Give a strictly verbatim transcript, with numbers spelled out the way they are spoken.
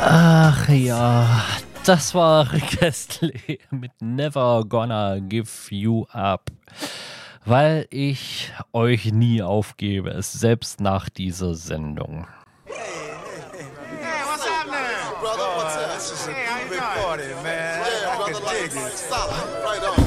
Ach ja, das war Rick Astley mit Never Gonna Give You Up. Weil ich euch nie aufgebe, selbst nach dieser Sendung. Hey, what's happening? Brother, what's up? This is a big party, man. Yeah, brother, like, stop. Right on.